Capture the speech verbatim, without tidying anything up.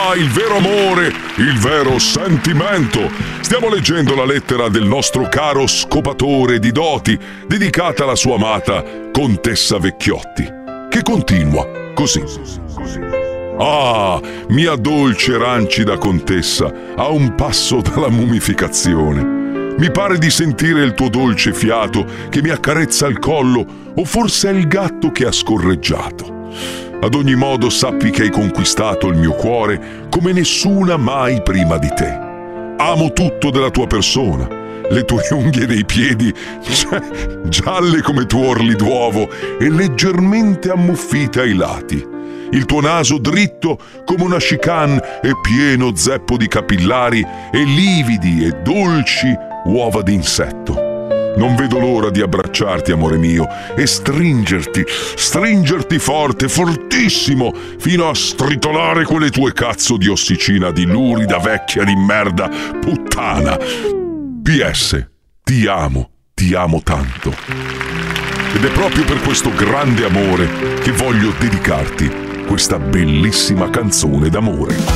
Ah, il vero amore, il vero sentimento. Stiamo leggendo la lettera del nostro caro scopatore di doti, dedicata alla sua amata Contessa Vecchiotti, che continua così. Ah, mia dolce e rancida contessa, a un passo dalla mummificazione. Mi pare di sentire il tuo dolce fiato che mi accarezza il collo, o forse è il gatto che ha scorreggiato. Ad ogni modo sappi che hai conquistato il mio cuore come nessuna mai prima di te. Amo tutto della tua persona, le tue unghie dei piedi gialle come tuorli d'uovo e leggermente ammuffite ai lati, il tuo naso dritto come una chicane e pieno zeppo di capillari e lividi e dolci uova d'insetto. Non vedo l'ora di abbracciarti, amore mio, e stringerti, stringerti forte, fortissimo, fino a stritolare quelle tue cazzo di ossicina di lurida vecchia di merda puttana. P S. Ti amo, ti amo tanto. Ed è proprio per questo grande amore che voglio dedicarti questa bellissima canzone d'amore.